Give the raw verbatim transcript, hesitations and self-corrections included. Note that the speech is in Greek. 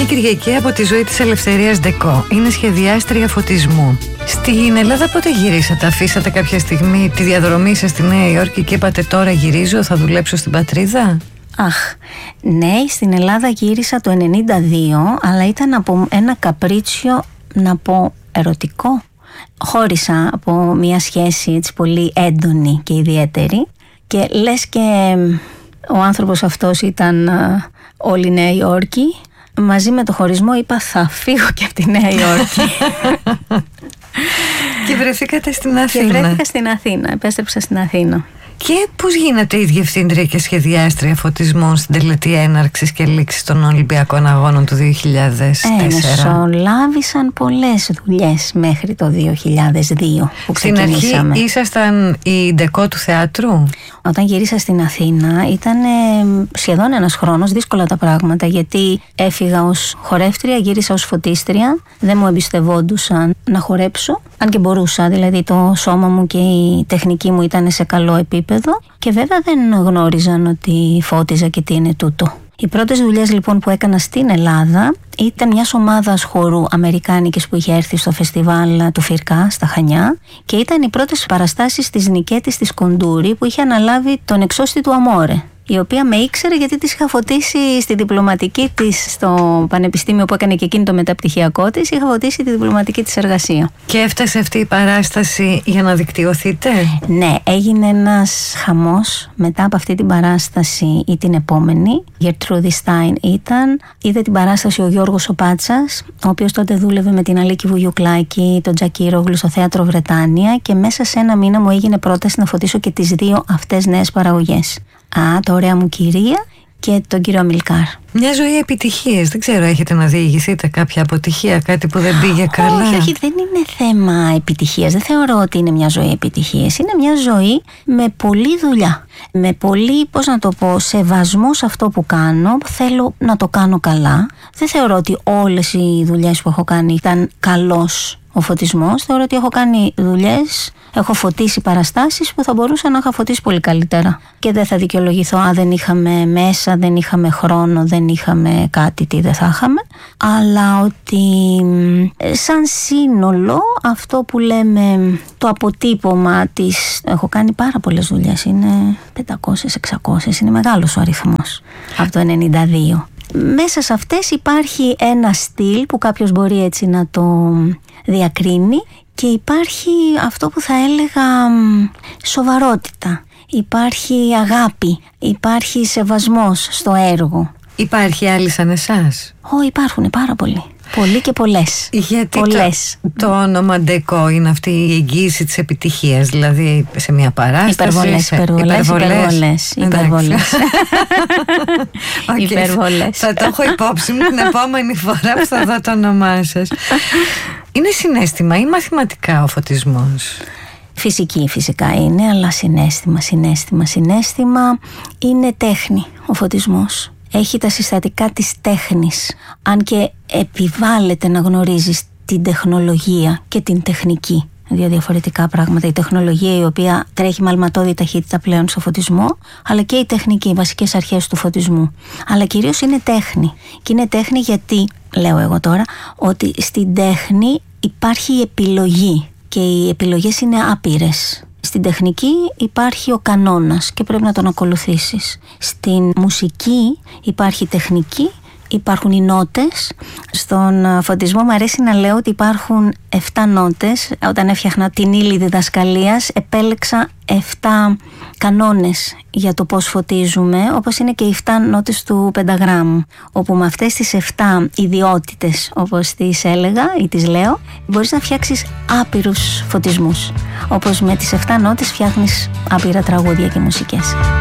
Κυριακή από τη ζωή της Ελευθερίας Ντεκό. Είναι σχεδιάστρια φωτισμού. Στην Ελλάδα πότε γυρίσατε? Αφήσατε κάποια στιγμή τη διαδρομή σας στη Νέα Υόρκη και είπατε τώρα γυρίζω, θα δουλέψω στην πατρίδα? Αχ, ναι, στην Ελλάδα γύρισα το ενενήντα δύο, αλλά ήταν από ένα καπρίτσιο, να πω, ερωτικό. Χώρισα από μια σχέση έτσι πολύ έντονη και ιδιαίτερη και λες και ο άνθρωπος αυτός ήταν όλη η Νέα Υόρκη. Μαζί με το χωρισμό είπα θα φύγω και από τη Νέα Υόρκη. Και βρεθήκατε στην Αθήνα. Και βρέθηκα στην Αθήνα, επέστρεψα στην Αθήνα. Και πώς γίνατε η διευθύντρια και σχεδιάστρια φωτισμών στην τελετή έναρξης και λήξης των Ολυμπιακών Αγώνων του δύο χιλιάδες τέσσερα? Ε, μεσολάβησαν πολλές δουλειές μέχρι το δύο χιλιάδες δύο που ξεκινήσαμε. Στην αρχή ήσασταν η Ντεκό του θεάτρου? Όταν γύρισα στην Αθήνα ήταν σχεδόν ένας χρόνος, δύσκολα τα πράγματα, γιατί έφυγα ως χορεύτρια, γύρισα ως φωτίστρια, δεν μου εμπιστευόντουσαν να χορέψω, αν και μπορούσα, δηλαδή το σώμα μου και η τεχνική μου ήταν σε καλό επίπεδο και βέβαια δεν γνώριζαν ότι φώτιζα και τι είναι τούτο. Οι πρώτες δουλειές λοιπόν που έκανα στην Ελλάδα ήταν μιας ομάδας χορού αμερικάνικης που είχε έρθει στο φεστιβάλ του Φυρκά στα Χανιά και ήταν οι πρώτες παραστάσεις της Νικέτης της Κοντούρη που είχε αναλάβει τον εξώστη του Αμόρε, η οποία με ήξερε γιατί της είχα φωτίσει στη διπλωματική της στο πανεπιστήμιο που έκανε και εκείνη το μεταπτυχιακό της, είχα φωτίσει τη διπλωματική της εργασία. Και έφτασε αυτή η παράσταση για να δικτυωθείτε? Ναι, έγινε ένας χαμός μετά από αυτή την παράσταση ή την επόμενη. Γερτρούδη Στάιν ήταν, είδε την παράσταση ο Γιώργος ο Πάτσας, ο οποίος τότε δούλευε με την Αλίκη Βουγιουκλάκη, τον Τζακίρογλου στο Θέατρο Βρετάνια και μέσα σε ένα μήνα μου έγινε πρόταση να φωτίσω και τις δύο αυτές νέες παραγωγές. Α, το Ωραία μου κυρία και τον κύριο Αμιλκάρ. Μια ζωή επιτυχίες. Δεν ξέρω, έχετε να διηγηθείτε κάποια αποτυχία, κάτι που δεν πήγε καλά? Όχι, όχι, δεν είναι θέμα επιτυχίας. Δεν θεωρώ ότι είναι μια ζωή επιτυχίες. Είναι μια ζωή με πολλή δουλειά. Με πολύ, πώς να το πω, σεβασμό σε αυτό που κάνω. Θέλω να το κάνω καλά. Δεν θεωρώ ότι όλες οι δουλειές που έχω κάνει ήταν καλός ο φωτισμός. Θεωρώ ότι έχω κάνει δουλειές, έχω φωτίσει παραστάσεις που θα μπορούσα να είχα φωτίσει πολύ καλύτερα. Και δεν θα δικαιολογηθώ, αν δεν είχαμε μέσα, δεν είχαμε χρόνο, δεν είχαμε κάτι, τι δεν θα είχαμε. Αλλά ότι σαν σύνολο αυτό που λέμε το αποτύπωμα της... Έχω κάνει πάρα πολλές δουλειές, είναι πεντακόσιες εξακόσιες, είναι μεγάλος ο αριθμός από το ενενήντα δύο. Μέσα σε αυτές υπάρχει ένα στυλ που κάποιος μπορεί έτσι να το διακρίνει και υπάρχει αυτό που θα έλεγα σοβαρότητα, υπάρχει αγάπη, υπάρχει σεβασμός στο έργο. Υπάρχει άλλη σαν εσάς? Ω, υπάρχουν πάρα πολλοί. Πολλοί και πολλές. Γιατί πολλές. Το, το όνομα Ντεκό είναι αυτή η εγγύηση της επιτυχίας, δηλαδή σε μια παράσταση. Υπερβολές, σε... υπερβολές, υπερβολές, υπερβολές. Okay. Υπερβολές. Θα το έχω υπόψη μου την επόμενη φορά που θα δω το όνομά σας. Είναι συναίσθημα ή μαθηματικά ο φωτισμός? Φυσική φυσικά είναι, αλλά συναίσθημα, συναίσθημα, συναίσθημα είναι τέχνη ο φωτισμός. Έχει τα συστατικά της τέχνης, αν και επιβάλλεται να γνωρίζεις την τεχνολογία και την τεχνική. Δύο διαφορετικά πράγματα. Η τεχνολογία η οποία τρέχει με αλματώδη ταχύτητα πλέον στο φωτισμό, αλλά και η τεχνική, οι βασικές αρχές του φωτισμού. Αλλά κυρίως είναι τέχνη. Και είναι τέχνη γιατί, λέω εγώ τώρα, ότι στην τέχνη υπάρχει η επιλογή και οι επιλογές είναι άπειρες. Στην τεχνική υπάρχει ο κανόνας και πρέπει να τον ακολουθήσεις. Στην μουσική υπάρχει τεχνική, υπάρχουν οι νότες. Στον φωτισμό μου αρέσει να λέω ότι υπάρχουν εφτά νότες. Όταν έφτιαχνα την ύλη διδασκαλίας επέλεξα εφτά κανόνες για το πώς φωτίζουμε, όπως είναι και οι εφτά νότες του πενταγράμμου, όπου με αυτές τις εφτά ιδιότητες, όπως τις έλεγα ή τις λέω, μπορείς να φτιάξεις άπειρους φωτισμούς, όπως με τις εφτά νότες φτιάχνεις άπειρα τραγούδια και μουσικές.